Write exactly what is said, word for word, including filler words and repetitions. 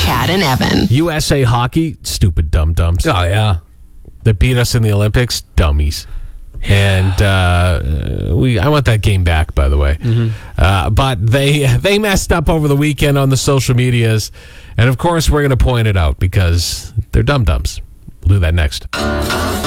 Chad and Evan. U S A Hockey, stupid dum-dums. Oh, yeah. They beat us in the Olympics, dummies. And uh, we, I want that game back, by the way. Mm-hmm. Uh, but they they messed up over the weekend on the social medias. And, of course, we're going to point it out because they're dum-dums. We'll do that next.